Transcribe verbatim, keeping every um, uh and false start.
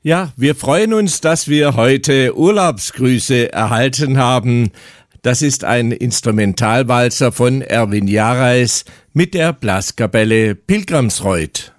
Ja, wir freuen uns, dass wir heute Urlaubsgrüße erhalten haben. Das ist ein Instrumentalwalzer von Erwin Jareis mit der Blaskapelle Pilgrimsreuth.